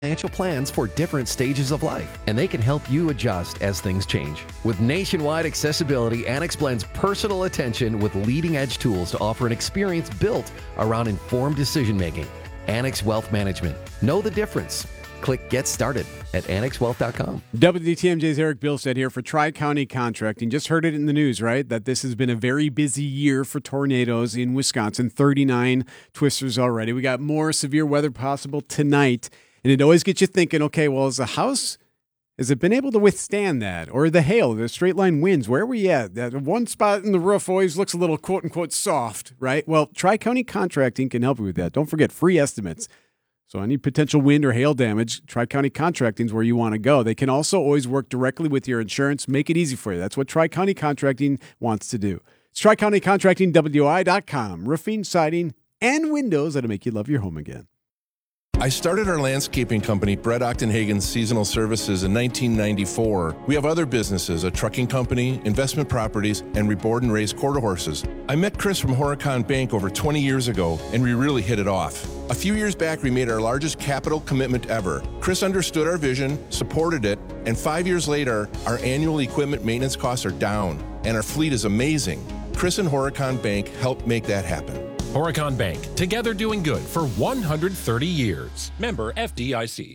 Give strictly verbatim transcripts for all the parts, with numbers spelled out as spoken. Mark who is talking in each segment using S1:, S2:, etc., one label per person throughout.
S1: financial plans for different stages of life, and they can help you adjust as things change. With nationwide accessibility, Annex blends personal attention with leading-edge tools to offer an experience built around informed decision-making. Annex Wealth Management. Know the difference. Click Get Started at annex wealth dot com.
S2: W T M J's Eric Bilstead here for Tri-County Contracting. Just heard it in the news, right? That this has been a very busy year for tornadoes in Wisconsin. thirty-nine twisters already. We got more severe weather possible tonight. And it always gets you thinking, okay, well, is the house, has it been able to withstand that? Or the hail, the straight line winds, where are we at? That one spot in the roof always looks a little quote unquote soft, right? Well, Tri-County Contracting can help you with that. Don't forget free estimates. So any potential wind or hail damage, Tri-County Contracting is where you want to go. They can also always work directly with your insurance, make it easy for you. That's what Tri-County Contracting wants to do. It's Tri-County Contracting W I dot com. Roofing, siding, and windows that'll make you love your home again.
S3: I started our landscaping company, Brett Ochtenhagen Seasonal Services, in nineteen ninety-four. We have other businesses, a trucking company, investment properties, and we board and raise quarter horses. I met Chris from Horicon Bank over twenty years ago, and we really hit it off. A few years back, we made our largest capital commitment ever. Chris understood our vision, supported it, and five years later, our annual equipment maintenance costs are down, and our fleet is amazing. Chris and Horicon Bank helped make that happen.
S4: Horicon Bank, together doing good for one hundred thirty years. Member F D I C.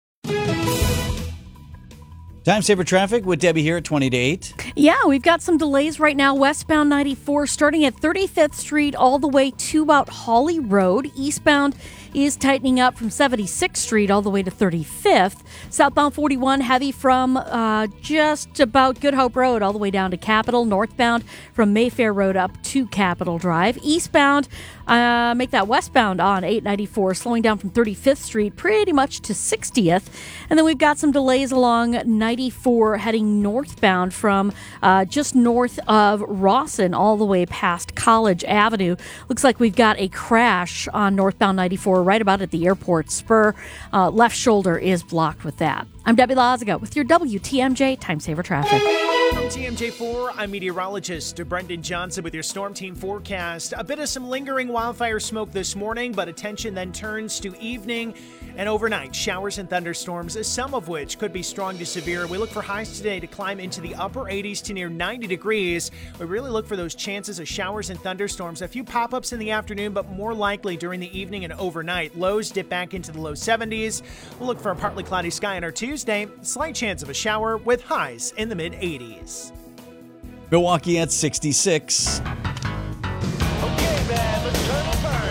S5: Time saver traffic with Debbie here at twenty to eight.
S6: Yeah, we've got some delays right now. Westbound ninety-four starting at thirty-fifth Street all the way to about Holly Road. Eastbound is tightening up from seventy-sixth Street all the way to thirty-fifth. Southbound forty-one heavy from uh, just about Good Hope Road all the way down to Capitol. Northbound from Mayfair Road up to Capitol Drive. Eastbound, uh, make that westbound on eight ninety-four, slowing down from thirty-fifth Street pretty much to sixtieth. And then we've got some delays along ninety-four heading northbound from uh, just north of Rawson all the way past College Avenue. Looks like we've got a crash on northbound ninety-four right about at the airport spur. Uh, left shoulder is blocked with that. I'm Debbie Lazaga with your W T M J Time Saver Traffic.
S7: From T M J four, I'm meteorologist Brendan Johnson with your Storm Team forecast. A bit of some lingering wildfire smoke this morning, but attention then turns to evening and overnight. Showers and thunderstorms, some of which could be strong to severe. We look for highs today to climb into the upper eighties to near ninety degrees. We really look for those chances of showers and thunderstorms. A few pop-ups in the afternoon, but more likely during the evening and overnight. Lows dip back into the low seventies. We'll look for a partly cloudy sky on our Tuesday. Slight chance of a shower with highs in the mid-eighties.
S5: Milwaukee at sixty-six.
S8: Okay, man, let's turn and burn.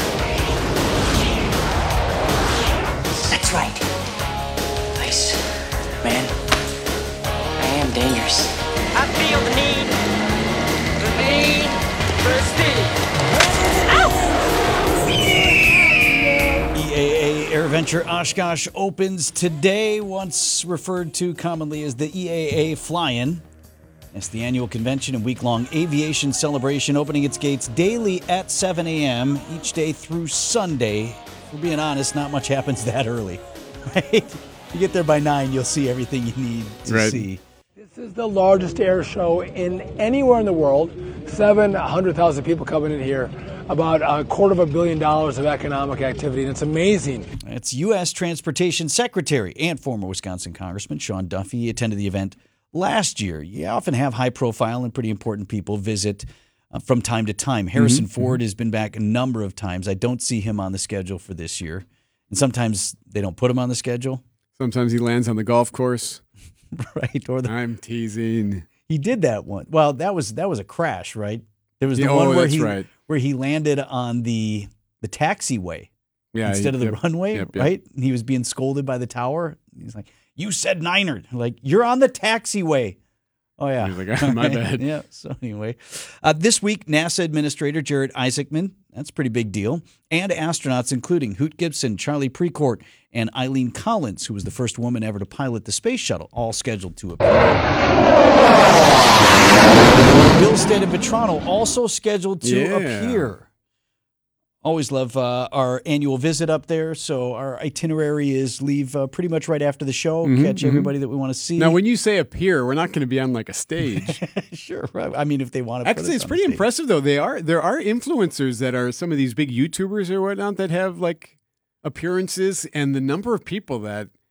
S9: That's right. Nice. Man, I am dangerous.
S8: I feel the need, the need for speed.
S5: E A A AirVenture Oshkosh opens today, once referred to commonly as the E A A Fly-In. It's the annual convention and week-long aviation celebration, opening its gates daily at seven a.m. each day through Sunday. If we're being honest, not much happens that early, right? You get there by nine, you'll see everything you need to
S2: Right.
S5: see.
S10: This is the largest air show in anywhere in the world. seven hundred thousand people coming in here. About a quarter of a billion dollars of economic activity, and it's amazing.
S5: It's U S Transportation Secretary and former Wisconsin Congressman Sean Duffy. He attended the event last year. You often have high-profile and pretty important people visit uh, from time to time. Harrison
S2: Mm-hmm.
S5: Ford has been back a number of times. I don't see him on the schedule for this year. And sometimes they don't put him on the schedule.
S2: Sometimes he lands on the golf course.
S5: Right. Or the,
S2: I'm teasing.
S5: he did that one. Well, that was that was a crash, right? There was the
S2: Yeah,
S5: one
S2: oh,
S5: where
S2: that's
S5: he
S2: right.
S5: where he landed on the the taxiway
S2: Yeah,
S5: instead of the
S2: yep,
S5: runway,
S2: yep, yep.
S5: right? And he was being scolded by the tower. He's like, "You said Niner." Like, "You're on the taxiway." Oh, yeah.
S2: He's like, "Ah, my bad."
S5: Yeah. So anyway, uh, this week, NASA Administrator Jared Isaacman, that's a pretty big deal, and astronauts including Hoot Gibson, Charlie Precourt, and Eileen Collins, who was the first woman ever to pilot the space shuttle, all scheduled to appear. Bill Stead and Vetrano also scheduled to
S2: Yeah.
S5: appear. Always love uh, our annual visit up there. So our itinerary is leave uh, pretty much right after the show,
S2: Mhm,
S5: catch
S2: mhm.
S5: everybody that we want to see.
S2: Now, when you say appear, we're not going to be on like a stage.
S5: Sure. Right. I mean, if they want to.
S2: Actually, it's pretty impressive though. They are there are influencers that are some of these big YouTubers or whatnot that have like appearances, and the number of people that